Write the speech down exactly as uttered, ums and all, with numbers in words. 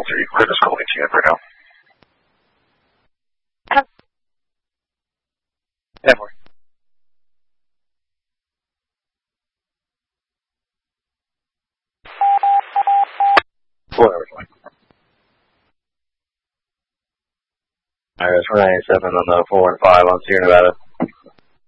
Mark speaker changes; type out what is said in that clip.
Speaker 1: three, clear this call eighteen right now. ten more. Four hours away. Alright, it's four ninety-seven on the four one five on Sierra Nevada.